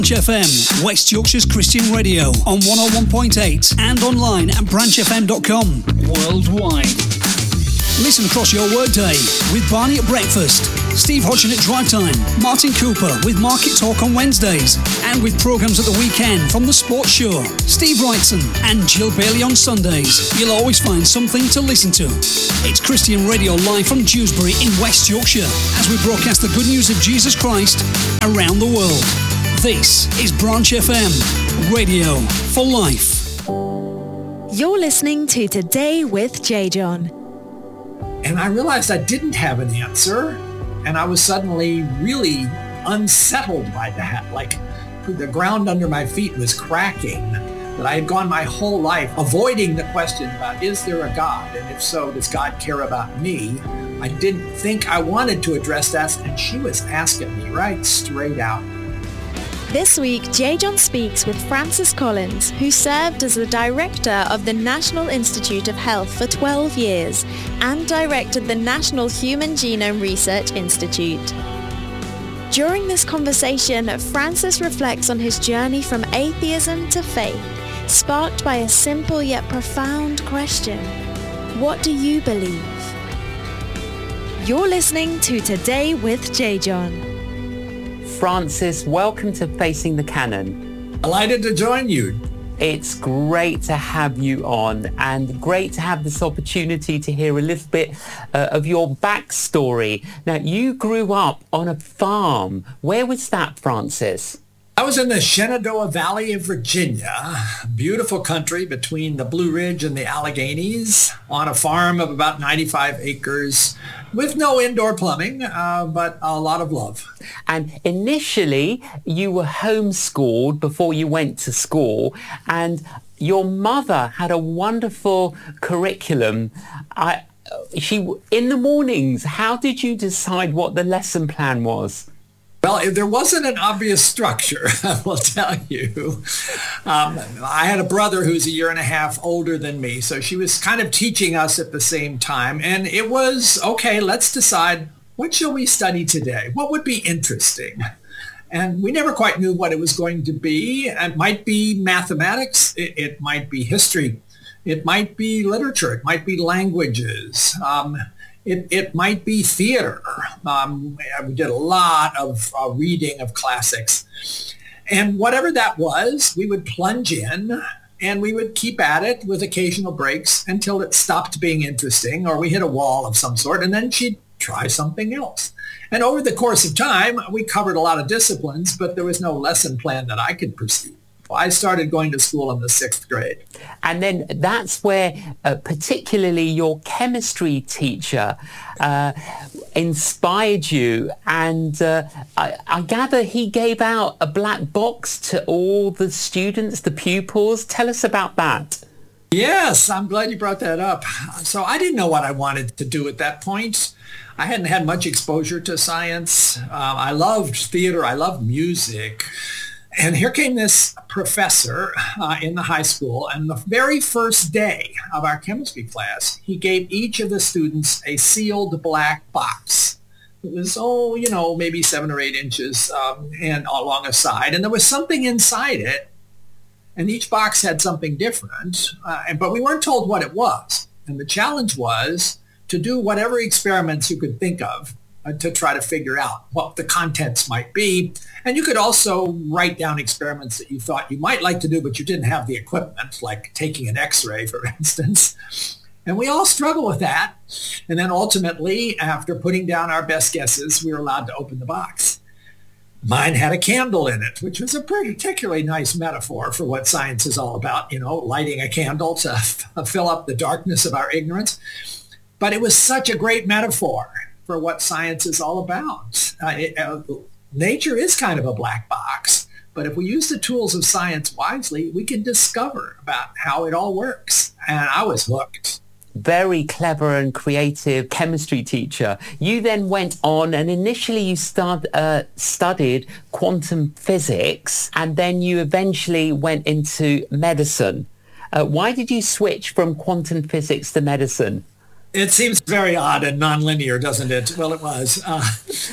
Branch FM, West Yorkshire's Christian radio on 101.8 and online at branchfm.com. Worldwide. Listen across your workday with Barney at breakfast, Steve Hodgson at drive time, Martin Cooper with Market Talk on Wednesdays, and with programmes at the weekend from The Sports Show, Steve Wrightson and Jill Bailey on Sundays. You'll always find something to listen to. It's Christian Radio live from Dewsbury in West Yorkshire as we broadcast the good news of Jesus Christ around the world. This is Branch FM, radio for life. You're listening to Today with J. John. And I realized I didn't have an answer, and I was suddenly really unsettled by that. Like the ground under my feet was cracking, that I had gone my whole life avoiding the question about, is there a God? And if so, does God care about me? I didn't think I wanted to address that, and she was asking me right straight out. This week, J. John speaks with Francis Collins, who served as the director of the National Institute of Health for 12 years and directed the National Human Genome Research Institute. During this conversation, Francis reflects on his journey from atheism to faith, sparked by a simple yet profound question. What do you believe? You're listening to Today with J. John. Francis, welcome to Facing the Canon. Delighted to join you. It's great to have you on, and great to have this opportunity to hear a little bit of your backstory. Now, you grew up on a farm. Where was that, Francis? I was in the Shenandoah Valley of Virginia, beautiful country between the Blue Ridge and the Alleghenies, on a farm of about 95 acres with no indoor plumbing, but a lot of love. And initially, you were homeschooled before you went to school, and your mother had a wonderful curriculum. In the mornings, how did you decide what the lesson plan was? Well, there wasn't an obvious structure, I will tell you. I had a brother who's a year and a half older than me, so she was kind of teaching us at the same time. And it was, okay, let's decide, what shall we study today? What would be interesting? And we never quite knew what it was going to be. It might be mathematics. It might be history. It might be literature. It might be languages. It might be theater. We did a lot of reading of classics. And whatever that was, we would plunge in and we would keep at it with occasional breaks until it stopped being interesting or we hit a wall of some sort, and then she'd try something else. And over the course of time, we covered a lot of disciplines, but there was no lesson plan that I could perceive. I started going to school in the 6th grade. And then that's where particularly your chemistry teacher inspired you. And I gather he gave out a black box to all the students, the pupils. Tell us about that. Yes, I'm glad you brought that up. So I didn't know what I wanted to do at that point. I hadn't had much exposure to science. I loved theater. I loved music. And here came this professor in the high school, and the very first day of our chemistry class, he gave each of the students a sealed black box. It was, maybe 7 or 8 inches and along a side, and there was something inside it, and each box had something different, but we weren't told what it was. And the challenge was to do whatever experiments you could think of to try to figure out what the contents might be. And you could also write down experiments that you thought you might like to do, but you didn't have the equipment, like taking an X-ray, for instance. And we all struggle with that. And then ultimately, after putting down our best guesses, we were allowed to open the box. Mine had a candle in it, which was a particularly nice metaphor for what science is all about, lighting a candle to fill up the darkness of our ignorance. But it was such a great metaphor for what science is all about. Nature is kind of a black box, but if we use the tools of science wisely, we can discover about how it all works. And I was hooked. Very clever and creative chemistry teacher. You then went on and initially you studied quantum physics, and then you eventually went into medicine. Why did you switch from quantum physics to medicine? It seems very odd and nonlinear, doesn't it? Well, it was.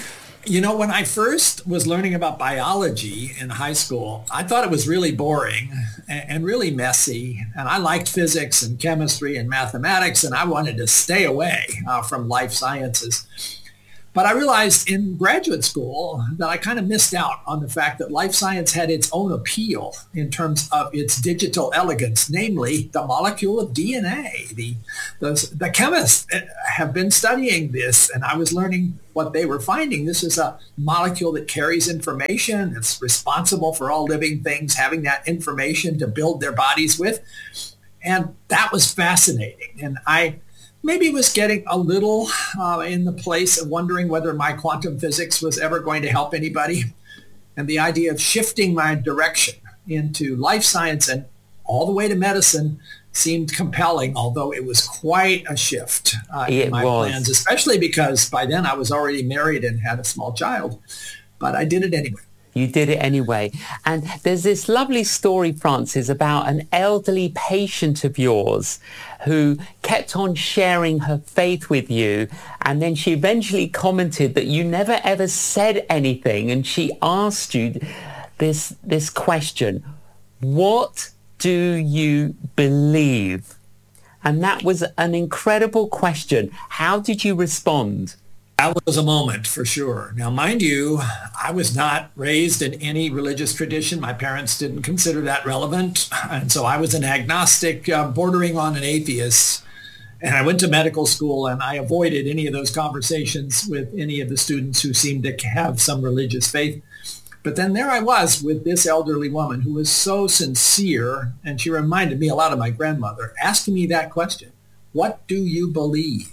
When I first was learning about biology in high school, I thought it was really boring and really messy. And I liked physics and chemistry and mathematics, and I wanted to stay away from life sciences. But I realized in graduate school that I kind of missed out on the fact that life science had its own appeal in terms of its digital elegance, namely the molecule of DNA. The chemists have been studying this, and I was learning what they were finding. This is a molecule that carries information. It's responsible for all living things having that information to build their bodies with. And that was fascinating. And I maybe was getting a little in the place of wondering whether my quantum physics was ever going to help anybody. And the idea of shifting my direction into life science and all the way to medicine seemed compelling, although it was quite a shift in my plans, especially because by then I was already married and had a small child. But I did it anyway. You did it anyway. And there's this lovely story, Francis, about an elderly patient of yours who kept on sharing her faith with you. And then she eventually commented that you never ever said anything. And she asked you this question: what do you believe? And that was an incredible question. How did you respond? That was a moment for sure. Now, mind you, I was not raised in any religious tradition. My parents didn't consider that relevant. And so I was an agnostic, bordering on an atheist. And I went to medical school, and I avoided any of those conversations with any of the students who seemed to have some religious faith. But then there I was with this elderly woman who was so sincere, and she reminded me a lot of my grandmother, asking me that question: what do you believe?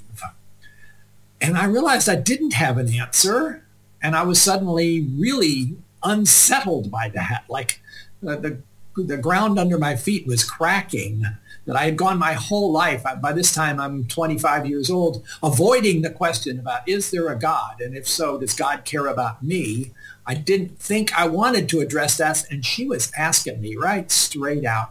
And I realized I didn't have an answer, and I was suddenly really unsettled by that. Like the ground under my feet was cracking, that I had gone my whole life, by this time I'm 25 years old, avoiding the question about, is there a God? And if so, does God care about me? I didn't think I wanted to address that, and she was asking me right straight out.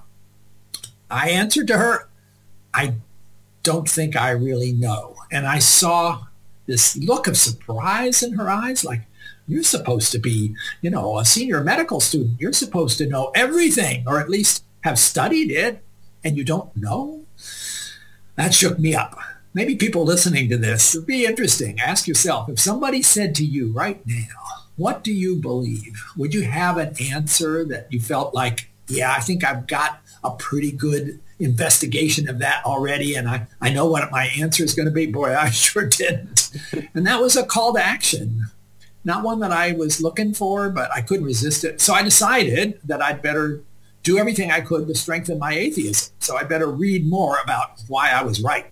I answered to her, I don't think I really know. And I saw this look of surprise in her eyes, like, you're supposed to be, a senior medical student. You're supposed to know everything, or at least have studied it, and you don't know? That shook me up. Maybe people listening to this, it'd be interesting. Ask yourself, if somebody said to you right now, what do you believe? Would you have an answer that you felt like, yeah, I think I've got a pretty good investigation of that already, and I know what my answer is going to be? Boy, I sure didn't. And that was a call to action. Not one that I was looking for, but I couldn't resist it. So I decided that I'd better do everything I could to strengthen my atheism. So I better read more about why I was right.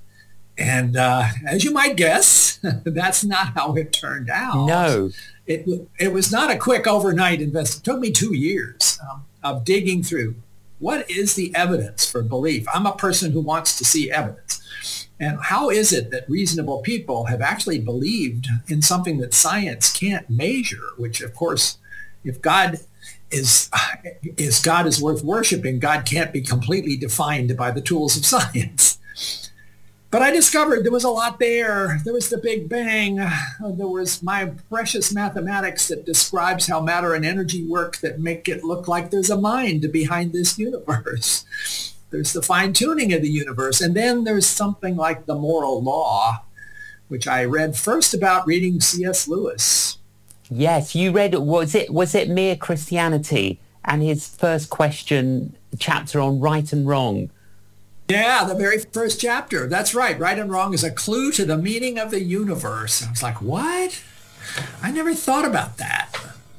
And as you might guess, that's not how it turned out. No. It was not a quick overnight investment. It took me 2 years of digging through. What is the evidence for belief? I'm a person who wants to see evidence. And how is it that reasonable people have actually believed in something that science can't measure, which, of course, if God is worth worshiping, God can't be completely defined by the tools of science. But I discovered there was a lot there. There was the Big Bang. There was my precious mathematics that describes how matter and energy work that make it look like there's a mind behind this universe. There's the fine-tuning of the universe. And then there's something like the moral law, which I read first about reading C.S. Lewis. Yes, you read, was it Mere Christianity and his first question chapter on right and wrong? Yeah, the very first chapter. That's right. Right and wrong is a clue to the meaning of the universe. I was like, what? I never thought about that.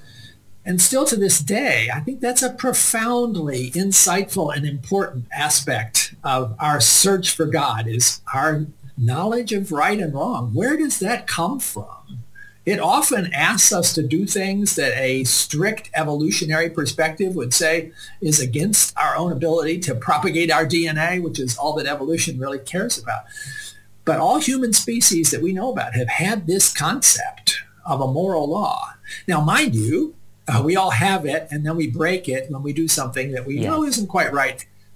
And still to this day, I think that's a profoundly insightful and important aspect of our search for God, is our knowledge of right and wrong. Where does that come from? It often asks us to do things that a strict evolutionary perspective would say is against our own ability to propagate our DNA, which is all that evolution really cares about. But all human species that we know about have had this concept of a moral law. Now, mind you, we all have it, and then we break it when we do something that we know isn't quite right.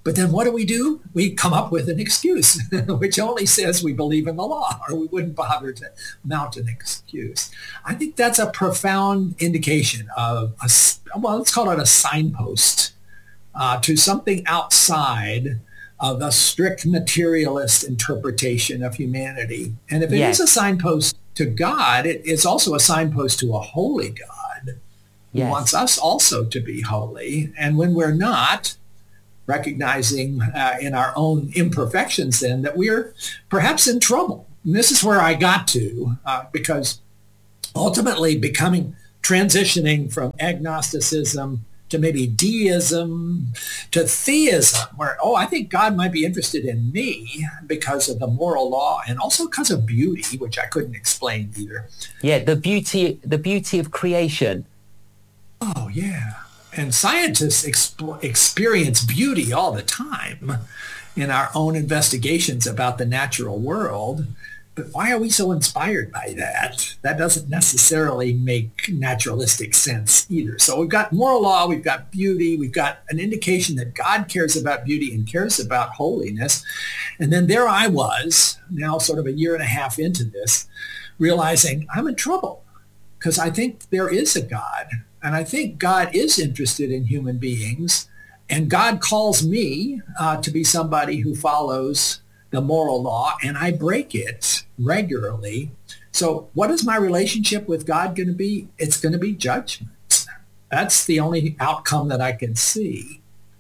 But then what do? We come up with an excuse, which only says we believe in the law, or we wouldn't bother to mount an excuse. I think that's a profound indication of, let's call it a signpost to something outside of a strict materialist interpretation of humanity. And if it is a signpost to God, it is also a signpost to a holy God who wants us also to be holy. And when we're not, recognizing in our own imperfections then that we're perhaps in trouble. And this is where I got to because ultimately transitioning from agnosticism to maybe deism to theism, where, I think God might be interested in me because of the moral law and also because of beauty, which I couldn't explain either. Yeah, the beauty of creation. Oh, yeah. And scientists experience beauty all the time in our own investigations about the natural world. But why are we so inspired by that? That doesn't necessarily make naturalistic sense either. So we've got moral law, we've got beauty, we've got an indication that God cares about beauty and cares about holiness. And then there I was, now sort of a year and a half into this, realizing I'm in trouble because I think there is a God. And I think God is interested in human beings, and God calls me to be somebody who follows the moral law, and I break it regularly. So what is my relationship with God going to be? It's going to be judgment. That's the only outcome that I can see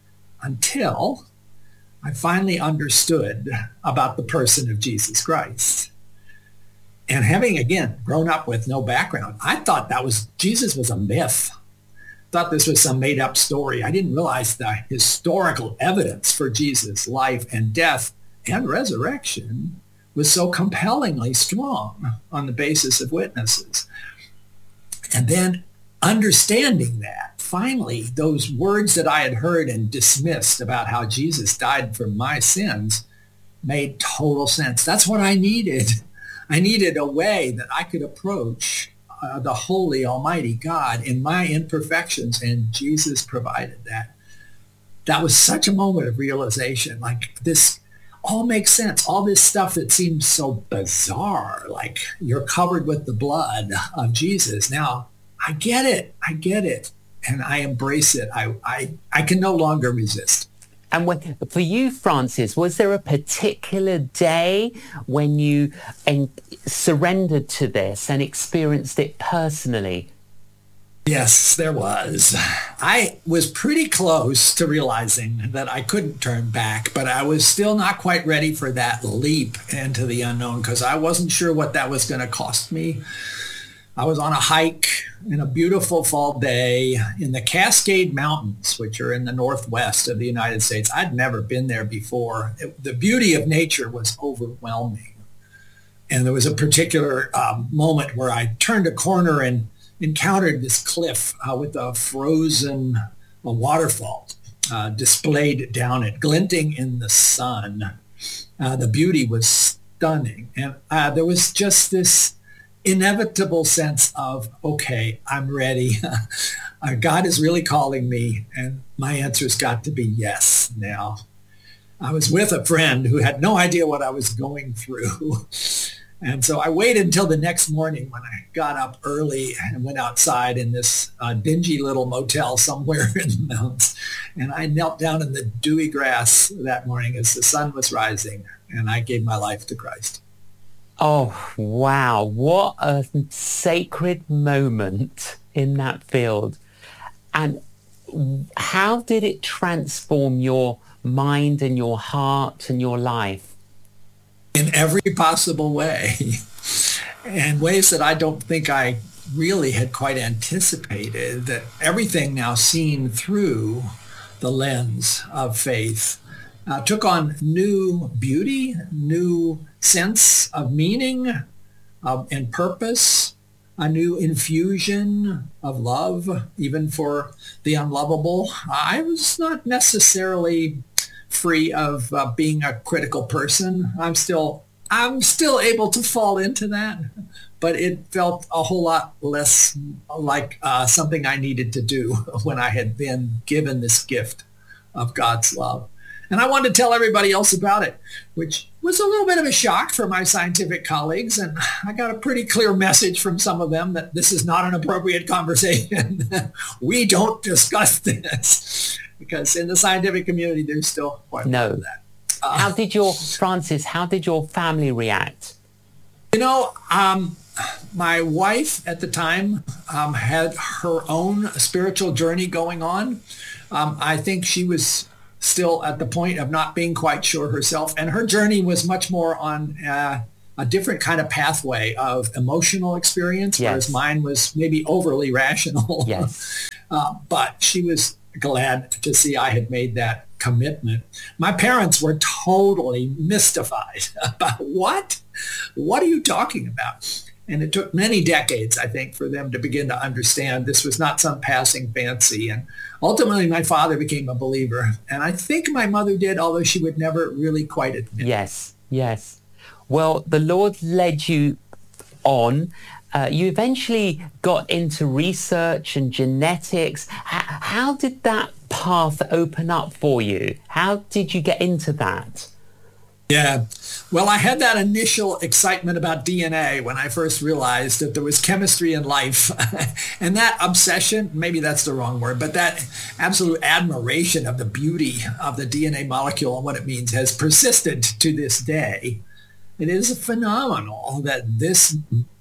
until I finally understood about the person of Jesus Christ. And having, again, grown up with no background, I thought Jesus was a myth. I thought this was some made-up story. I didn't realize the historical evidence for Jesus' life and death and resurrection was so compellingly strong on the basis of witnesses. And then understanding that, finally, those words that I had heard and dismissed about how Jesus died for my sins made total sense. That's what I needed. I needed a way that I could approach the holy, almighty God in my imperfections, and Jesus provided that. That was such a moment of realization, like this all makes sense. All this stuff that seems so bizarre, like you're covered with the blood of Jesus. Now, I get it, and I embrace it. I can no longer resist. And for you, Francis, was there a particular day when you surrendered to this and experienced it personally? Yes, there was. I was pretty close to realizing that I couldn't turn back, but I was still not quite ready for that leap into the unknown because I wasn't sure what that was going to cost me. I was on a hike in a beautiful fall day in the Cascade Mountains, which are in the northwest of the United States. I'd never been there before. The beauty of nature was overwhelming. And there was a particular moment where I turned a corner and encountered this cliff with a frozen waterfall displayed down it, glinting in the sun. The beauty was stunning. And there was just this inevitable sense of, okay, I'm ready. God is really calling me, and my answer's got to be yes now. I was with a friend who had no idea what I was going through. And so I waited until the next morning when I got up early and went outside in this dingy little motel somewhere in the mountains. And I knelt down in the dewy grass that morning as the sun was rising, and I gave my life to Christ. Oh, wow. What a sacred moment in that field. And how did it transform your mind and your heart and your life? In every possible way, and ways that I don't think I really had quite anticipated, that everything now seen through the lens of faith took on new beauty, new sense of meaning and purpose, a new infusion of love, even for the unlovable. I was not necessarily free of being a critical person. I'm still able to fall into that, but it felt a whole lot less like something I needed to do when I had been given this gift of God's love. And I wanted to tell everybody else about it, which was a little bit of a shock for my scientific colleagues. And I got a pretty clear message from some of them that this is not an appropriate conversation. We don't discuss this, because in the scientific community, there's still quite a lot of that. How did your family react? My wife at the time had her own spiritual journey going on. I think she was still at the point of not being quite sure herself. And her journey was much more on a different kind of pathway of emotional experience, whereas mine was maybe overly rational. Yes. But she was glad to see I had made that commitment. My parents were totally mystified about what are you talking about? And it took many decades, I think, for them to begin to understand this was not some passing fancy. And ultimately, my father became a believer. And I think my mother did, although she would never really quite admit it. Yes. Well, the Lord led you on. You eventually got into research and genetics. How did that path open up for you? How did you get into that? Yeah. Well, I had that initial excitement about DNA when I first realized that there was chemistry in life. And that obsession, maybe that's the wrong word, but that absolute admiration of the beauty of the DNA molecule and what it means has persisted to this day. It is phenomenal that this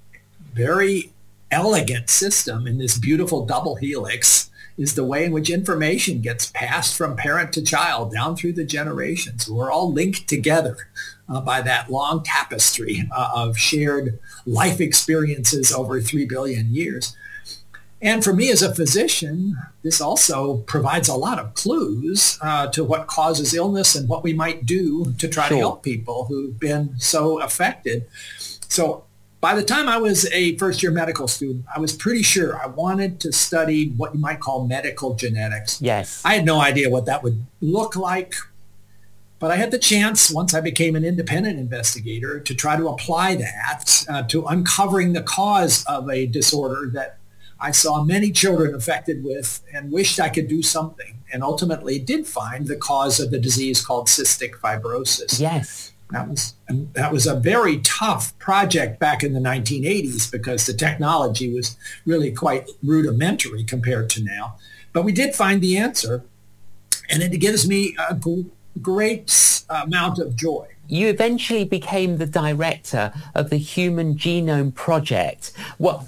very elegant system in this beautiful double helix is the way in which information gets passed from parent to child down through the generations. We're all linked together by that long tapestry of shared life experiences over 3 billion years. And for me as a physician, this also provides a lot of clues to what causes illness and what we might do to try to help people who've been so affected. So by the time I was a first-year medical student, I was pretty sure I wanted to study what you might call medical genetics. Yes. I had no idea what that would look like, but I had the chance, once I became an independent investigator, to try to apply that to uncovering the cause of a disorder that I saw many children affected with and wished I could do something, and ultimately did find the cause of the disease called cystic fibrosis. Yes. That was a very tough project back in the 1980s because the technology was really quite rudimentary compared to now. But we did find the answer, and it gives me a great amount of joy. You eventually became the director of the Human Genome Project. What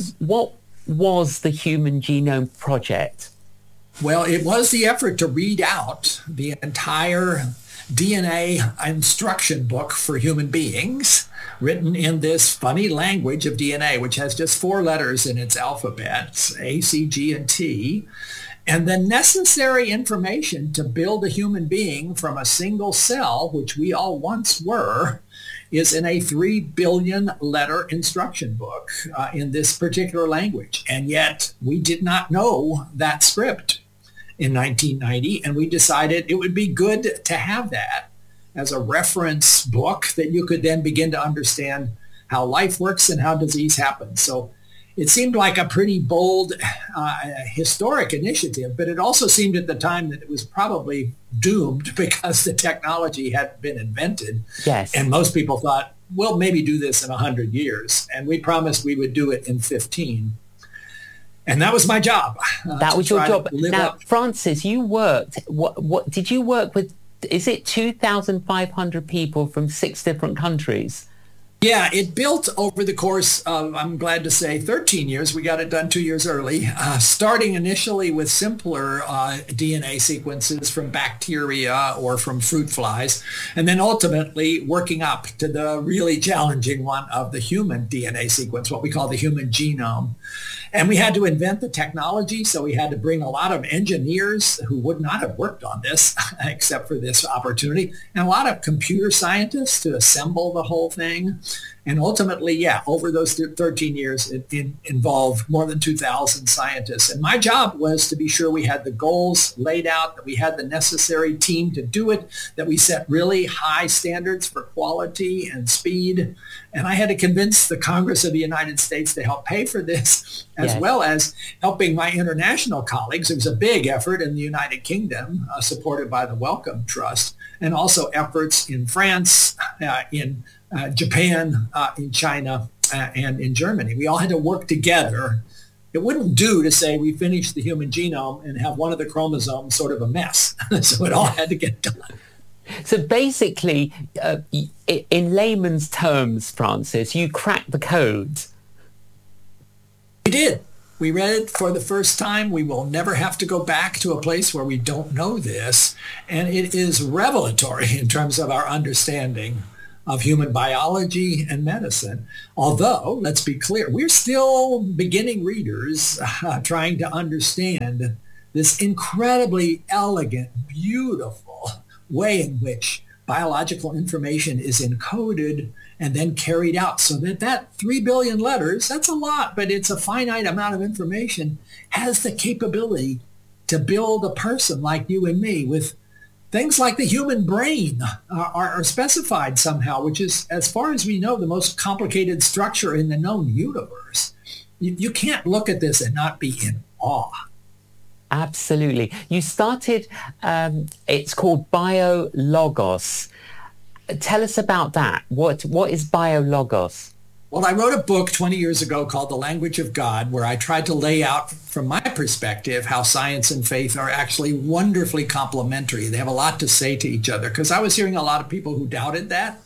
was the Human Genome Project? Well, it was the effort to read out the entire DNA instruction book for human beings, written in this funny language of DNA, which has just 4 letters in its alphabet, A, C, G, and T, and the necessary information to build a human being from a single cell, which we all once were, is in a 3 billion letter instruction book in this particular language. And yet we did not know that script in 1990, and we decided it would be good to have that as a reference book that you could then begin to understand how life works and how disease happens. So it seemed like a pretty bold, historic initiative, but it also seemed at the time that it was probably doomed because the technology hadn't been invented. Yes. And most people thought, we'll maybe do this in 100 years. And we promised we would do it in 15. And that was my job. That was your job. Now, Francis, you worked, what did you work with? Is it 2,500 people from 6 different countries? Yeah, it built over the course of, I'm glad to say, 13 years. We got it done 2 years early, starting initially with simpler DNA sequences from bacteria or from fruit flies, and then ultimately working up to the really challenging one of the human DNA sequence, what we call the human genome. And we had to invent the technology, so we had to bring a lot of engineers who would not have worked on this except for this opportunity, and a lot of computer scientists to assemble the whole thing. And ultimately, yeah, over those 13 years, it involved more than 2,000 scientists. And my job was to be sure we had the goals laid out, that we had the necessary team to do it, that we set really high standards for quality and speed. And I had to convince the Congress of the United States to help pay for this, as well as helping my international colleagues. It was a big effort in the United Kingdom, supported by the Wellcome Trust, and also efforts in France, in Japan, in China, and in Germany. We all had to work together. It wouldn't do to say we finished the human genome and have one of the chromosomes sort of a mess. So it all had to get done. So basically, in layman's terms, Francis, you cracked the code. We did. We read it for the first time. We will never have to go back to a place where we don't know this. And it is revelatory in terms of our understanding of human biology and medicine. Although, let's be clear, we're still beginning readers trying to understand this incredibly elegant, beautiful way in which biological information is encoded and then carried out, so that 3 billion letters, that's a lot, but it's a finite amount of information, has the capability to build a person like you and me with things like the human brain are specified somehow, which is, as far as we know, the most complicated structure in the known universe. You can't look at this and not be in awe. Absolutely. You started, it's called BioLogos. Tell us about that. What is BioLogos? Well, I wrote a book 20 years ago called The Language of God, where I tried to lay out, from my perspective, how science and faith are actually wonderfully complementary. They have a lot to say to each other, because I was hearing a lot of people who doubted that.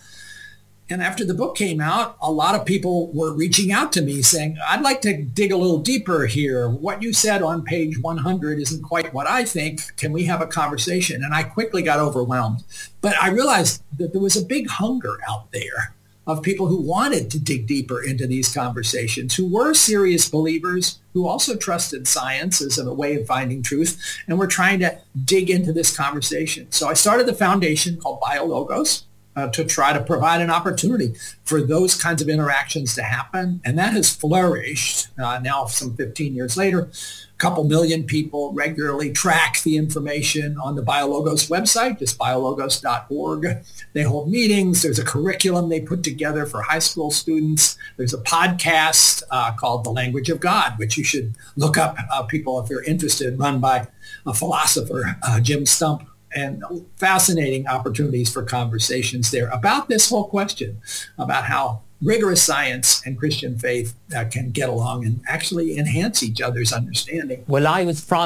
And after the book came out, a lot of people were reaching out to me saying, I'd like to dig a little deeper here. What you said on page 100 isn't quite what I think. Can we have a conversation? And I quickly got overwhelmed. But I realized that there was a big hunger out there of people who wanted to dig deeper into these conversations, who were serious believers, who also trusted science as a way of finding truth, and were trying to dig into this conversation. So I started the foundation called BioLogos to try to provide an opportunity for those kinds of interactions to happen. And that has flourished now some 15 years later. A couple million people regularly track the information on the BioLogos website, just biologos.org. They hold meetings. There's a curriculum they put together for high school students. There's a podcast called The Language of God, which you should look up, people, if you're interested, run by a philosopher, Jim Stump. And fascinating opportunities for conversations there about this whole question, about how rigorous science and Christian faith can get along and actually enhance each other's understanding. Well, I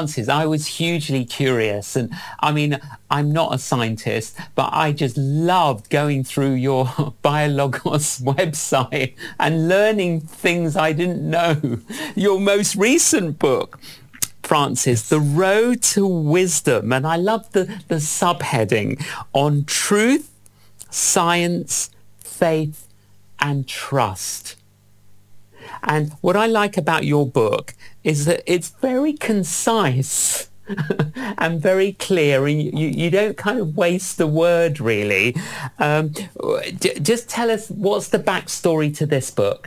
was hugely curious. And I mean, I'm not a scientist, but I just loved going through your BioLogos website and learning things I didn't know. Your most recent book, Francis, The Road to Wisdom. And I love the subheading on truth, science, faith, and trust. And what I like about your book is that it's very concise and very clear, and you don't kind of waste the word, really. Just tell us, what's the backstory to this book?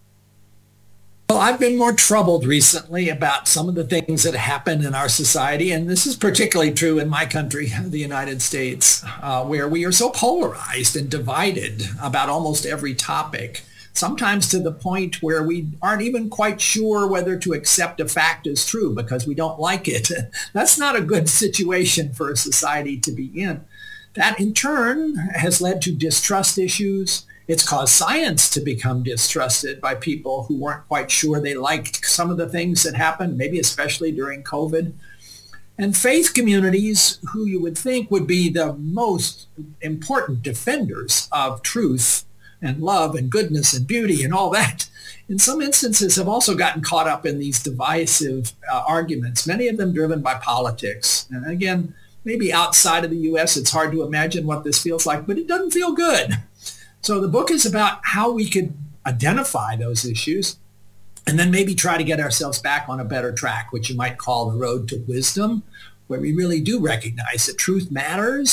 Well, I've been more troubled recently about some of the things that happen in our society, and this is particularly true in my country, the United States, where we are so polarized and divided about almost every topic, sometimes to the point where we aren't even quite sure whether to accept a fact as true because we don't like it. That's not a good situation for a society to be in. That, in turn, has led to distrust issues. It's caused science to become distrusted by people who weren't quite sure they liked some of the things that happened, maybe especially during COVID. And faith communities, who you would think would be the most important defenders of truth and love and goodness and beauty and all that, in some instances have also gotten caught up in these divisive arguments, many of them driven by politics. And again, maybe outside of the U.S., it's hard to imagine what this feels like, but it doesn't feel good. So the book is about how we could identify those issues and then maybe try to get ourselves back on a better track, which you might call the road to wisdom, where we really do recognize that truth matters,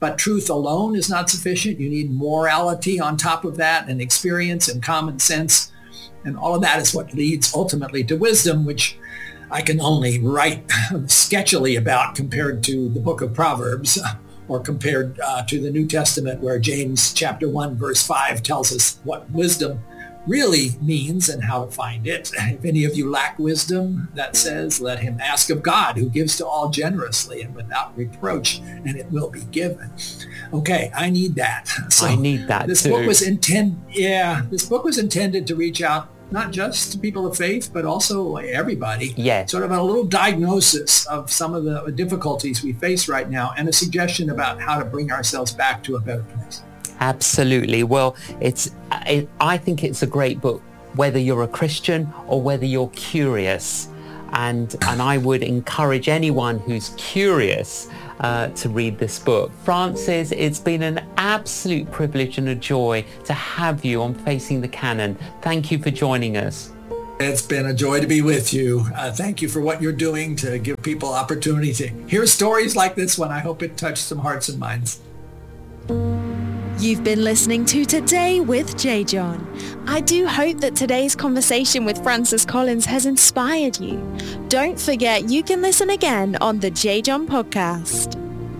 But truth alone is not sufficient. You need morality on top of that, and experience and common sense. And all of that is what leads ultimately to wisdom, which I can only write sketchily about compared to the book of Proverbs, or compared to the New Testament, where James chapter 1, verse 5 tells us what wisdom really means and how to find it. If any of you lack wisdom, that says, let him ask of God, who gives to all generously and without reproach, and it will be given. Okay, I need that. So I need that this too. This book was intended to reach out not just to people of faith, but also everybody. Yeah. Sort of a little diagnosis of some of the difficulties we face right now, and a suggestion about how to bring ourselves back to a better place. Absolutely. Well, I think it's a great book, whether you're a Christian or whether you're curious. And I would encourage anyone who's curious to read this book. Francis, it's been an absolute privilege and a joy to have you on Facing the Canon. Thank you for joining us. It's been a joy to be with you. Thank you for what you're doing to give people opportunity to hear stories like this one. I hope it touched some hearts and minds. You've been listening to Today with J. John. I do hope that today's conversation with Francis Collins has inspired you. Don't forget you can listen again on the J. John podcast.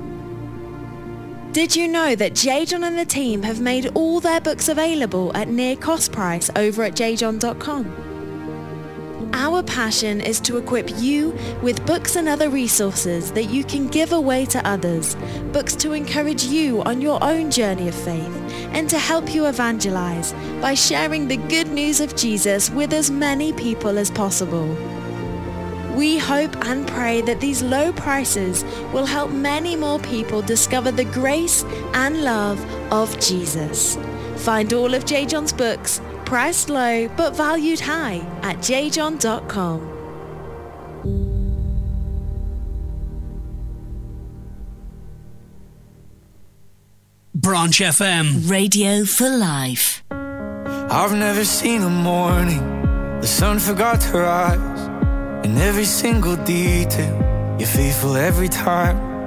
Did you know that J. John and the team have made all their books available at near cost price over at jjohn.com? Our passion is to equip you with books and other resources that you can give away to others, books to encourage you on your own journey of faith, and to help you evangelize by sharing the good news of Jesus with as many people as possible. We hope and pray that these low prices will help many more people discover the grace and love of Jesus. Find all of J. John's books, priced low but valued high, at jjohn.com. Branch FM. Radio for life. I've never seen a morning the sun forgot to rise. In every single detail, you're faithful every time.